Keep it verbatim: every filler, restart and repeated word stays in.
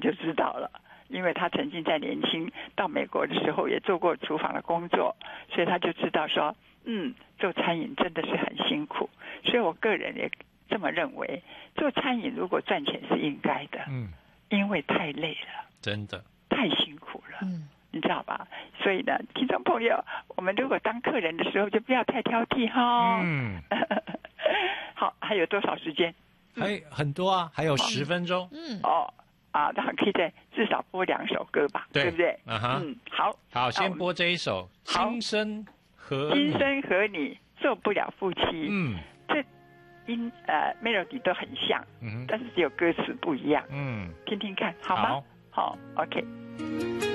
就知道了，因为他曾经在年轻到美国的时候也做过厨房的工作，所以他就知道说，嗯，做餐饮真的是很辛苦。所以我个人也这么认为，做餐饮如果赚钱是应该的， 嗯， 因为太累了， 真的太辛苦了， 嗯， 你知道吧？所以呢，听众朋友，我们如果当客人的时候就不要太挑剔哈。 嗯， 好，还有多少时间？ 还有很多啊，还有十分钟。 嗯， 哦啊，那可以再至少播两首歌吧， 对对不对？ 啊哈嗯，好， 好，先播这一首《 好今生和你》。 今生和你做不了夫妻。 嗯这音呃 melody 都很像， 嗯哼但是只有歌词不一样。 嗯， 听听看好吗？ 好好 ，OK。